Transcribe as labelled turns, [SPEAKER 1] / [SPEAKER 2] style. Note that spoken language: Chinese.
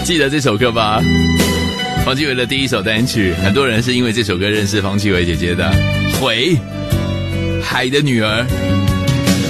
[SPEAKER 1] 记得这首歌吧？方季韦的第一首单曲，很多人是因为这首歌认识方季韦姐姐的。回，海的女儿。